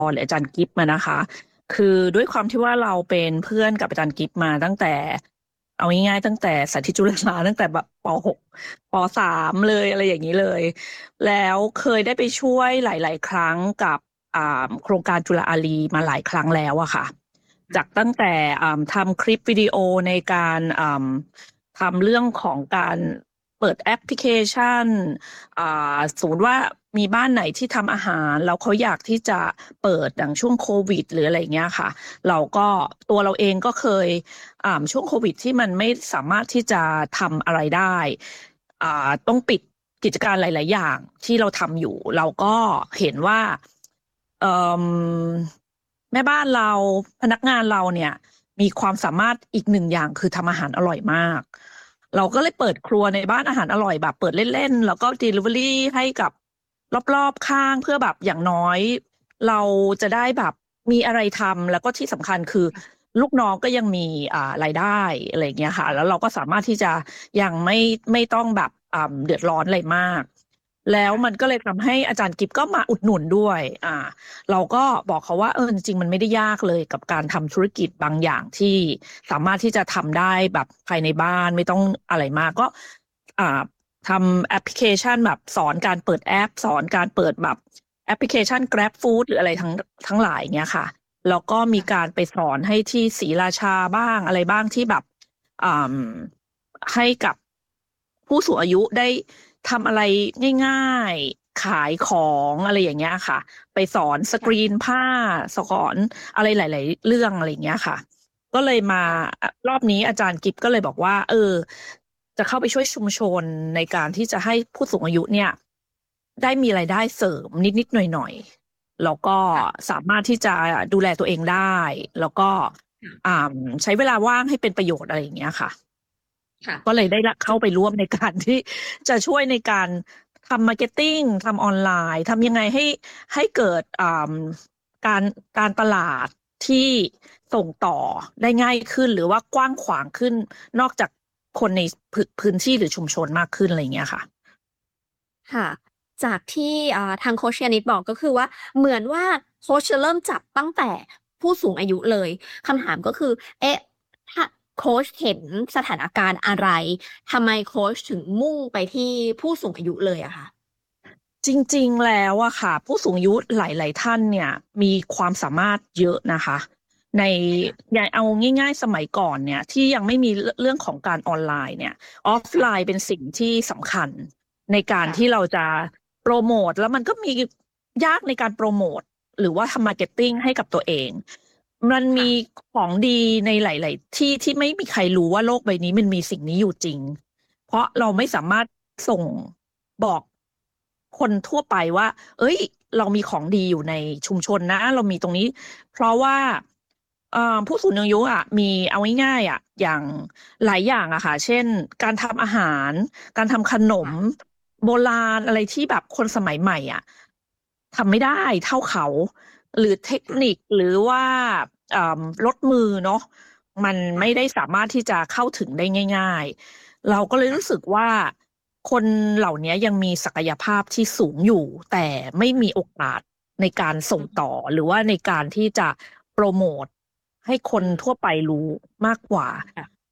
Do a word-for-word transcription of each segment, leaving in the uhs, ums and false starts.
หรืออาจารย์กิฟต์มานะคะคือด้วยความที่ว่าเราเป็นเพื่อนกับอาจารย์กิฟต์มาตั้งแต่เอาง่ายๆตั้งแต่สาธิตจุฬาตั้งแต่แบบป .หก ป .สาม เลยอะไรอย่างนี้เลยแล้วเคยได้ไปช่วยหลายๆครั้งกับอ่าโครงการจุฬาอารีมาหลายครั้งแล้วอะค่ะจากตั้งแต่อ่าทำคลิปวิดีโอในการอ่าทำเรื่องของการเปิดแอปพลิเคชัน อ่าสมมติว่ามีบ้านไหนที่ทำอาหารแล้วเขาอยากที่จะเปิดอย่างช่วงโควิดหรืออะไรเงี้ยค่ะเราก็ตัวเราเองก็เคยอ่าช่วงโควิดที่มันไม่สามารถที่จะทำอะไรได้อ่าต้องปิดกิจการหลายๆอย่างที่เราทำอยู่เราก็เห็นว่าเอ่มแม่บ้านเราพนักงานเราเนี่ยมีความสามารถอีกหนึ่งอย่างคือทำอาหารอร่อยมาก เราก็เลยเปิดครัวในบ้านอาหารอร่อยแบบเปิดเล่นๆแล้วก็ Delivery ให้กับรอบๆข้างเพื่อแบบอย่างน้อยเราจะได้แบบมีอะไรทำแล้วก็ที่สำคัญคือลูกน้องก็ยังมีอ่ารายได้อะไรอย่างเงี้ยค่ะแล้วเราก็สามารถที่จะยังไม่ไม่ต้องแบบอ่าเดือดร้อนอะไรมากแล้วมันก็เลยทำให้อาจารย์กิฟก็มาอุดหนุนด้วยอ่า เราก็บอกเขาว่าเออจริงๆมันไม่ได้ยากเลยกับการทำธุรกิจบางอย่างที่สามารถที่จะทำได้แบบภายในบ้านไม่ต้องอะไรมากก็อ่าทำแอปพลิเคชันแบบสอนการเปิดแอปสอนการเปิดแบบแอปพลิเคชัน Grab Food หรืออะไรทั้งทั้งหลายเงี้ยค่ะแล้วก็มีการไปสอนให้ที่ศรีราชาบ้างอะไรบ้างที่แบบอ่าให้กับผู้สูงอายุได้ทำอะไรง่ายๆขายของอะไรอย่างเงี้ยค่ะ ไปสอนสกรีนผ้าสอนอะไรหลายๆเรื่องอะไรอย่างเงี้ยค่ะก็เลยมารอบนี้อาจารย์กิฟก็เลยบอกว่าเออจะเข้าไปช่วยชุมชนในการที่จะให้ผู้สูงอายุเนี่ยได้มีรายได้เสริมนิดๆหน่อยๆแล้วก็ค่ะสามารถที่จะดูแลตัวเองได้แล้วก็อ่าใช้เวลาว่างให้เป็นประโยชน์อะไรอย่างเงี้ยค่ะค่ะก็เลยได้เข้าไปร่วมในการที่จะช่วยในการทำมาร์เก็ตติ้งทำออนไลน์ทำยังไงให้ให้เกิดอ่าการการตลาดที่ส่งต่อได้ง่ายขึ้นหรือว่ากว้างขวางขึ้นนอกจากคนในพื้นพื้นที่หรือชุมชนมากขึ้นอะไรอย่างเงี้ยค่ะค่ะจากที่อ่าทางโคชยานิดบอกก็คือว่าเหมือนว่าโคชจะเริ่มจับตั้งแต่ผู้สูงอายุเลยคำถามก็คือเอ๊ะถ้าโคชเห็นสถานการณ์อะไรทำไมโคชถึงมุ่งไปที่ผู้สูงอายุเลยอะคะจริงๆแล้วอะค่ะผู้สูงอายุหลายๆท่านเนี่ยมีความสามารถเยอะนะคะในอย่างเอาง่ายๆสมัยก่อนเนี่ยที่ยังไม่มีเรื่องของการออนไลน์เนี่ยออฟไลน์เป็นสิ่งที่สำคัญในการค่ะที่เราจะโปรโมทแล้วมันก็มียากในการโปรโมทหรือว่าทำมาร์เก็ตติ้งให้กับตัวเองมันมีค่ะของดีในหลายๆที่ที่ไม่มีใครรู้ว่าโลกใบนี้มันมีสิ่งนี้อยู่จริง เพราะเราไม่สามารถส่งบอกคนทั่วไปว่าเอ้ยเรามีของดีอยู่ในชุมชนนะเรามีตรงนี้เพราะว่าเอ่อผู้สูงอายุอ่ะมีเอาง่ายๆอ่ะอย่างหลายอย่างอะค่ะเช่นการทำอาหารการทำขนมโบราณอะไรที่แบบคนสมัยใหม่อ่ะทำไม่ได้เท่าเขาหรือเทคนิคหรือว่าเอ่อลดมือเนาะมันไม่ได้สามารถที่จะเข้าถึงได้ง่ายๆ เราก็เลยรู้สึกว่าคนเหล่านี้ยังมีศักยภาพที่สูงอยู่แต่ไม่มีโอกาสในการส่งต่อหรือว่าในการที่จะโปรโมทให้คนทั่วไปรู้มากกว่าค่ะ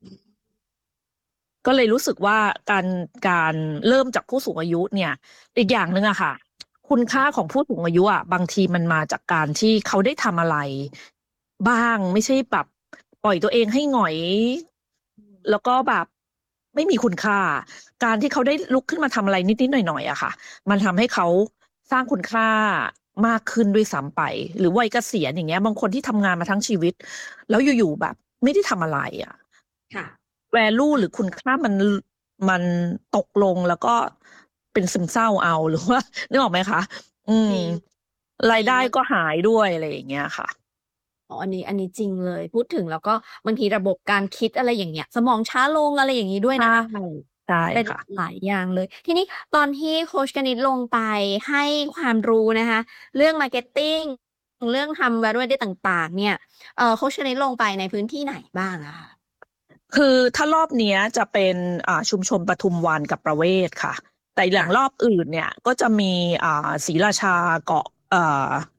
ก็เลยรู้สึกว่าการการเริ่มจากผู้สูงอายุเนี่ยอีกอย่างหนึ่งอะค่ะคุณค่าของผู้สูงอายุอะบางทีมันมาจากการที่เขาได้ทำอะไรบ้างไม่ใช่แบบปล่อยตัวเองให้หงอยแล้วก็แบบไม่มีคุณค่า การที่เขาได้ลุกขึ้นมาทำอะไรนิดๆหน่อยๆอะค่ะมันทำให้เขาสร้างคุณค่ามากขึ้นด้วยซ้ำไปหรือวัยเกษียณอย่างเงี้ยบางคนที่ทำงานมาทั้งชีวิตแล้วอยู่ๆแบบไม่ได้ทำอะไรอะค่ะแวลูหรือคุณค่ามันมันตกลงแล้วก็เป็นซึมเศร้าเอาหรือว่านึกออกไหมคะอืมจริงจรายได้ริงมันก็หายด้วยอะไรอย่างเงี้ยค่ะอ๋ออันนี้อันนี้จริงเลยพูดถึงแล้วก็บางทีระบบการคิดอะไรอย่างเงี้ยสมองช้าลงอะไรอย่างงี้ด้วยใช่นะใช่เป็นค่ะหลายอย่างเลยทีนี้ตอนที่โคชกนิษฐ์ลงไปให้ความรู้นะคะเรื่อง marketing เรื่องทำ value added ต่างๆเนี่ยเอ่อโคชกนิษฐ์ลงไปในพื้นที่ไหนบ้างอะคะคือถ้ารอบเนี้ยจะเป็นอ่าชุมชนปทุมวันกับประเวศค่ะแต่อย่างรอบค่ะอื่นเนี่ยก็จะมีอ่าศรีราชาเกาะเอ่อ